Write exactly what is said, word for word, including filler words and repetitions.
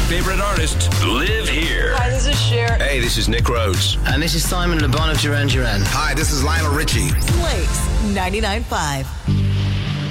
favorite artists live here. Hi, this is Cher. Hey, this is Nick Rhodes. And this is Simon Le Bon of Duran Duran. Hi, this is Lionel Richie. Blake's ninety-nine point five.